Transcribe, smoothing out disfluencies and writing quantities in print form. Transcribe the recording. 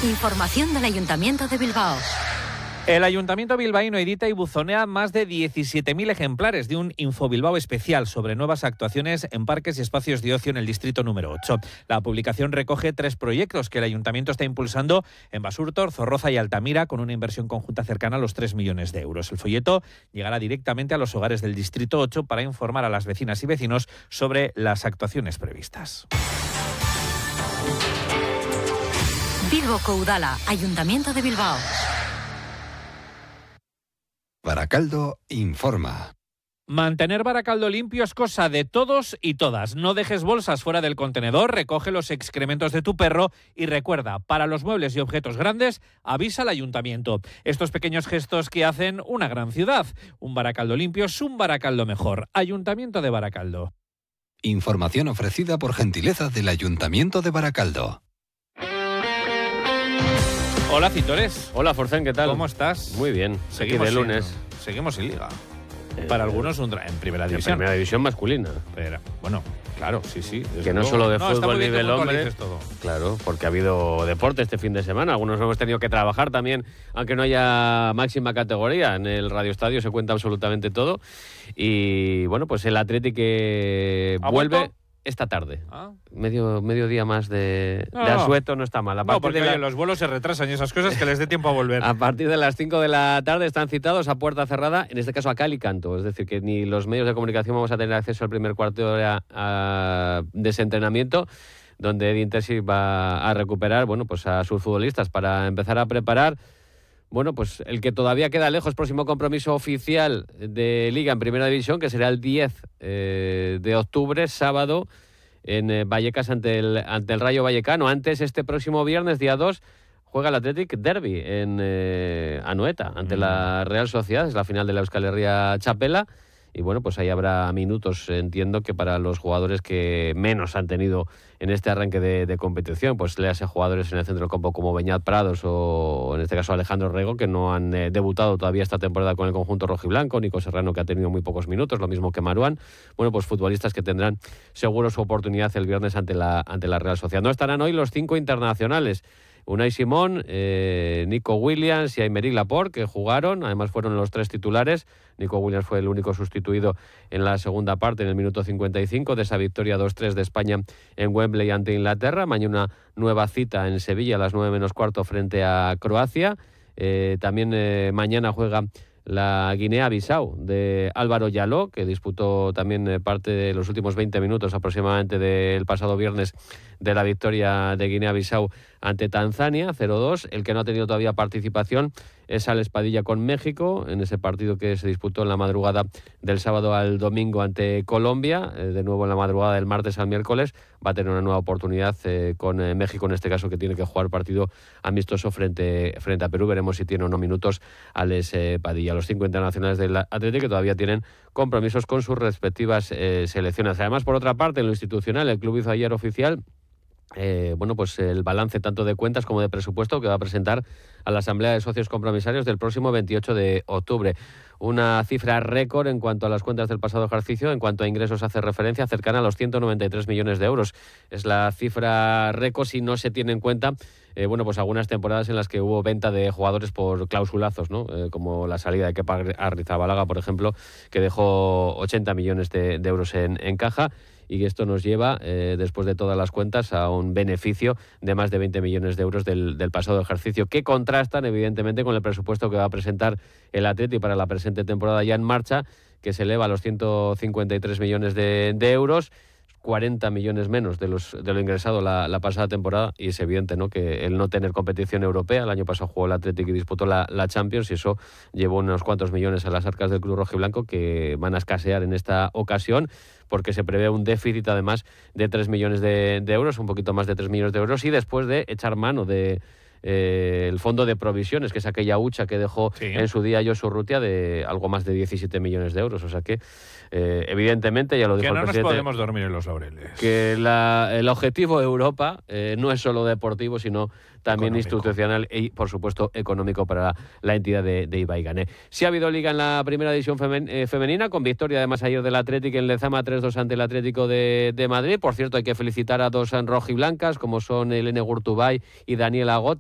Información del Ayuntamiento de Bilbao. El Ayuntamiento bilbaíno edita y buzonea más de 17.000 ejemplares de un Infobilbao especial sobre nuevas actuaciones en parques y espacios de ocio en el distrito número 8. La publicación recoge 3 proyectos que el Ayuntamiento está impulsando en Basurto, Zorroza y Altamira, con una inversión conjunta cercana a los 3 millones de euros. El folleto llegará directamente a los hogares del distrito 8 para informar a las vecinas y vecinos sobre las actuaciones previstas. Bilbo Koudala, Ayuntamiento de Bilbao. Baracaldo informa. Mantener Baracaldo limpio es cosa de todos y todas. No dejes bolsas fuera del contenedor, recoge los excrementos de tu perro y recuerda, para los muebles y objetos grandes, avisa al Ayuntamiento. Estos pequeños gestos que hacen una gran ciudad. Un Baracaldo limpio es un Baracaldo mejor. Ayuntamiento de Baracaldo. Información ofrecida por gentileza del Ayuntamiento de Baracaldo. Hola, Citores. Hola, Forcén, ¿qué tal? ¿Cómo estás? Muy bien. Seguimos aquí de lunes. Seguimos en Liga. Para algunos en primera división. En primera división masculina. Pero, bueno, claro, sí. Que no solo de fútbol ni del hombre. Todo. Claro, porque ha habido deporte este fin de semana. Algunos hemos tenido que trabajar también, aunque no haya máxima categoría. En el Radio Estadio se cuenta absolutamente todo. Y bueno, pues el Athletic que vuelve esta tarde. Medio día más de asueto no está mal. Porque los vuelos se retrasan y esas cosas, que les dé tiempo a volver. A partir de las 5 de la tarde están citados a puerta cerrada, en este caso a cal y canto. Es decir, que ni los medios de comunicación vamos a tener acceso al primer cuarto de hora de ese entrenamiento, donde Edin Terzic va a recuperar pues a sus futbolistas para empezar a preparar pues el que todavía queda lejos, próximo compromiso oficial de Liga en Primera División, que será el 10 de octubre, sábado, en Vallecas ante el Rayo Vallecano. Antes, este próximo viernes, día 2, juega el Athletic Derby en Anoeta, ante la Real Sociedad. Es la final de la Euskal Herria Txapela. Y pues ahí habrá minutos, entiendo, que para los jugadores que menos han tenido en este arranque de competición, pues léase jugadores en el centro del campo como Beñat Prados o en este caso Alejandro Rego, que no han debutado todavía esta temporada con el conjunto rojiblanco, Nico Serrano, que ha tenido muy pocos minutos, lo mismo que Maruán. Pues futbolistas que tendrán seguro su oportunidad el viernes ante la Real Sociedad. No estarán hoy los 5 internacionales. Unai Simón, Nico Williams y Aymeric Laporte, que jugaron, además fueron los 3 titulares. Nico Williams fue el único sustituido en la segunda parte, en el minuto 55, de esa victoria 2-3 de España en Wembley ante Inglaterra. Mañana una nueva cita en Sevilla a las 9 menos cuarto frente a Croacia. También mañana juega la Guinea-Bissau de Álvaro Yaló, que disputó también parte de los últimos 20 minutos aproximadamente del pasado viernes de la victoria de Guinea-Bissau ante Tanzania, 0-2. El que no ha tenido todavía participación es Alex Padilla con México, en ese partido que se disputó en la madrugada del sábado al domingo ante Colombia. De nuevo en la madrugada del martes al miércoles va a tener una nueva oportunidad con México, en este caso, que tiene que jugar partido amistoso frente a Perú. Veremos si tiene o no minutos Alex Padilla. Los 5 internacionales del Atlético, que todavía tienen compromisos con sus respectivas selecciones. Además, por otra parte, en lo institucional, el club hizo ayer oficial el balance tanto de cuentas como de presupuesto que va a presentar a la Asamblea de Socios Compromisarios del próximo 28 de octubre. Una cifra récord en cuanto a las cuentas del pasado ejercicio, en cuanto a ingresos hace referencia, cercana a los 193 millones de euros. Es la cifra récord si no se tiene en cuenta algunas temporadas en las que hubo venta de jugadores por clausulazos, ¿no? Como la salida de Kepa Arrizabalaga, por ejemplo, que dejó 80 millones de euros en caja. Y esto nos lleva, después de todas las cuentas, a un beneficio de más de 20 millones de euros del pasado ejercicio, que contrastan, evidentemente, con el presupuesto que va a presentar el Atleti para la presente temporada ya en marcha, que se eleva a los 153 millones de euros, 40 millones menos de lo ingresado la pasada temporada, y es evidente, ¿no?, que el no tener competición europea, el año pasado jugó el Athletic y disputó la Champions, y eso llevó unos cuantos millones a las arcas del club rojiblanco, que van a escasear en esta ocasión, porque se prevé un déficit además de 3 millones de euros, un poquito más de 3 millones de euros, y después de echar mano de el fondo de provisiones, que es aquella hucha que dejó en su día Josu Urrutia, de algo más de 17 millones de euros. O sea que, evidentemente, ya lo dijo el presidente, que no nos podemos dormir en los laureles. Que el objetivo de Europa no es solo deportivo, sino también económico, institucional y, por supuesto, económico para la entidad de Ibai Gané. Sí ha habido liga en la primera división femenina, con victoria además ayer del Athletic en Lezama 3-2 ante el Atlético de Madrid. Por cierto, hay que felicitar a dos rojiblancas, como son Elene Gurtubay y Daniela Got,